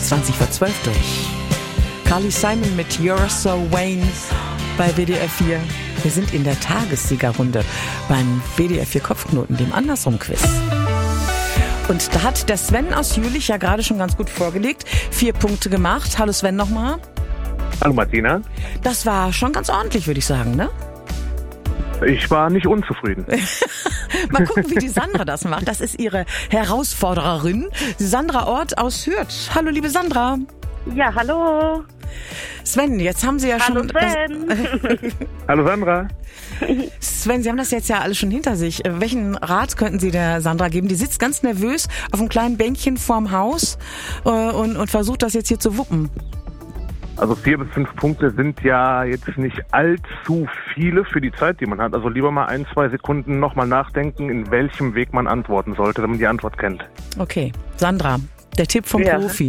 20:12 durch. Carly Simon mit You're So Wayne bei WDR 4. Wir sind in der Tagessiegerrunde beim WDR 4 Kopfknoten, dem Andersrum-Quiz. Und da hat der Sven aus Jülich ja gerade schon ganz gut vorgelegt. 4 Punkte gemacht. Hallo Sven nochmal. Hallo Martina. Das war schon ganz ordentlich, würde ich sagen, ne? Ich war nicht unzufrieden. Mal gucken, wie die Sandra das macht. Das ist ihre Herausfordererin, die Sandra Ort aus Hürth. Hallo, liebe Sandra. Ja, hallo. Sven, jetzt haben Sie ja Hallo schon... Sven. Hallo Sandra. Sven, Sie haben das jetzt ja alles schon hinter sich. Welchen Rat könnten Sie der Sandra geben? Die sitzt ganz nervös auf einem kleinen Bänkchen vorm Haus und versucht das jetzt hier zu wuppen. Also 4 bis 5 Punkte sind ja jetzt nicht allzu viele für die Zeit, die man hat. Also lieber mal 1-2 Sekunden nochmal nachdenken, in welchem Weg man antworten sollte, damit man die Antwort kennt. Okay, Sandra, der Tipp vom Profi.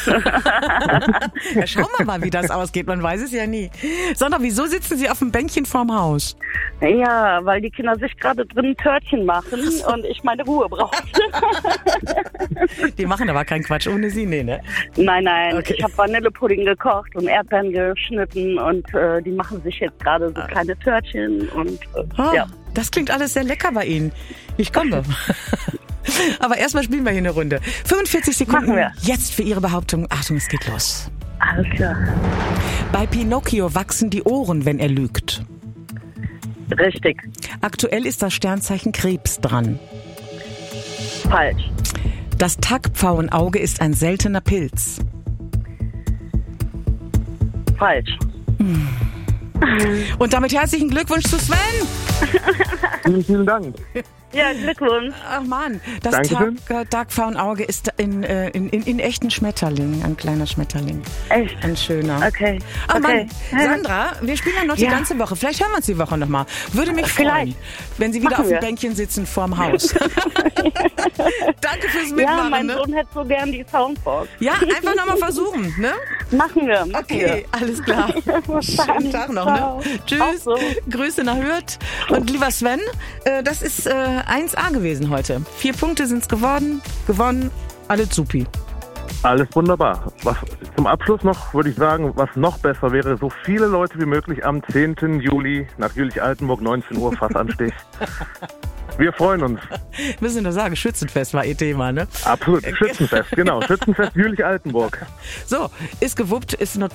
Ja, schauen wir mal, wie das ausgeht. Man weiß es ja nie. Sandra, wieso sitzen Sie auf dem Bänkchen vorm Haus? Ja, weil die Kinder sich gerade drin Törtchen machen und ich meine Ruhe brauche. Die machen aber keinen Quatsch ohne Sie, nee, ne? Nein, Okay. Ich habe Vanillepudding gekocht und Erdbeeren geschnitten und die machen sich jetzt gerade so kleine Törtchen und ja. Das klingt alles sehr lecker bei Ihnen. Ich komme. Aber erstmal spielen wir hier eine Runde. 45 Sekunden Machen wir. jetzt für Ihre Behauptung. Achtung, es geht los. Alles klar. Bei Pinocchio wachsen die Ohren, wenn er lügt. Richtig. Aktuell ist das Sternzeichen Krebs dran. Falsch. Das Tagpfauenauge ist ein seltener Pilz. Falsch. Und damit herzlichen Glückwunsch zu Sven. Vielen Dank. Ja, Glückwunsch. Ach Mann, das Dankeschön. Tagpfauenauge ist in echten Schmetterling, ein kleiner Schmetterling. Echt? Ein schöner. Okay. Ach Okay. Mann, Sandra, wir spielen ja noch die Ja. ganze Woche. Vielleicht hören wir uns die Woche nochmal. Würde mich freuen, Vielleicht. wenn Sie wieder Machen auf dem wir. Bänkchen sitzen vorm Haus. Danke fürs Ja, Mitmachen. mein Ne? Sohn hätte so gern die Soundbox. Ja, einfach nochmal versuchen. Ne? Machen wir. Okay, alles klar. Schönen Tag noch. Ciao. Ne? Tschüss. Auch so. Grüße nach Hürth. Und lieber Sven, das ist 1A gewesen heute. 4 Punkte sind's geworden. Gewonnen. Alles supi. Alles wunderbar. Was zum Abschluss noch, würde ich sagen, was noch besser wäre, so viele Leute wie möglich am 10. Juli nach Jülich-Altenburg, 19 Uhr, Fassanstich. Wir freuen uns. Müssen wir nur sagen, Schützenfest war ihr Thema, ne? Absolut. Schützenfest, genau. Schützenfest Jülich-Altenburg. So, ist gewuppt, ist notiert.